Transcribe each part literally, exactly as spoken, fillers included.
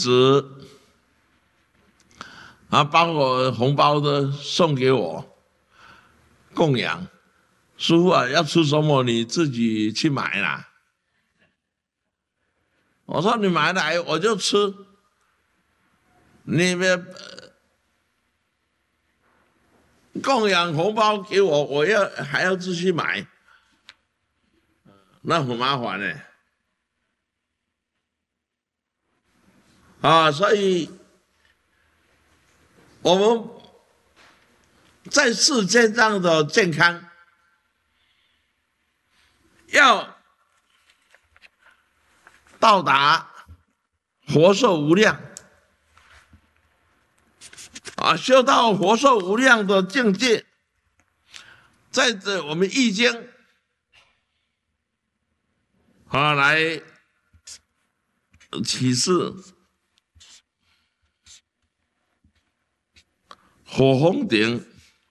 子啊，把我红包的送给我供养。师父啊，要吃什么你自己去买啦。我说你买来我就吃，你们供养红包给我，我要还要自己买，那很麻烦呢、欸。啊，所以我们在世间上的健康，要到达活寿无量啊，修到活寿无量的境界，在这我们易经啊来启示。火红顶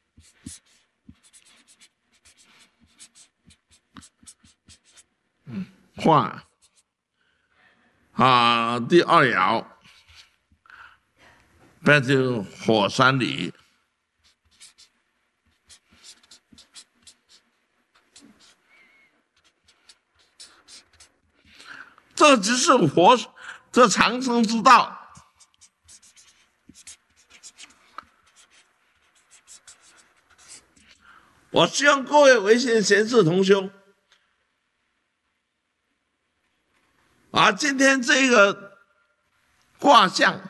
画啊，第二爻，那就火山里，这只是活这长生之道。我希望各位维贤贤士同修啊，今天这个卦象，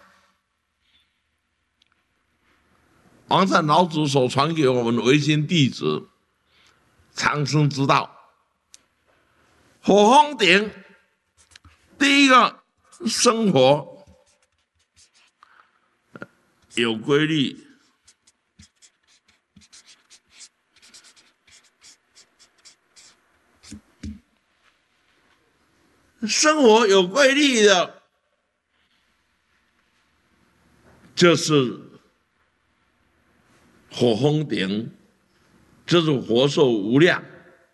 王禅老祖所传给我们的维贤弟子长生之道。火红顶，第一个生活有规律。生活有规律的，就是火红顶，就是活寿无量。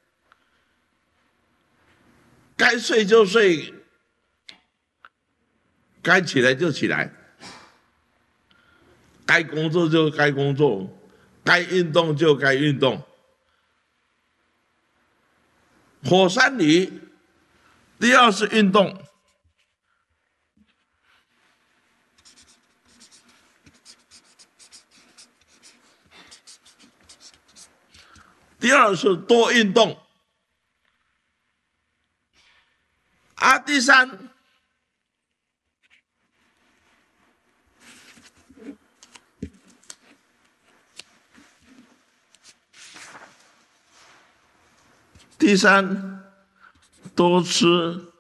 该睡就睡，该起来就起来，该工作就该工作，该运动就该运动。火山里，第二是运动，第二是多运动，啊，第三第三多吃